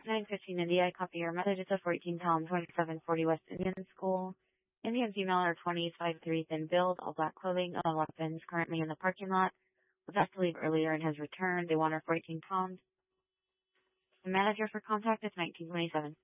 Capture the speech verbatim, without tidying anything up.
nine fifteen India, I copy your message. It's a fourteen pound, twenty-seven forty West Indian School. Indians email are twenty-five three thin build, all black clothing, no weapons, currently in the parking lot. Was asked to leave earlier and has returned. They want her fourteen pounds. The manager for contact is nineteen twenty-seven.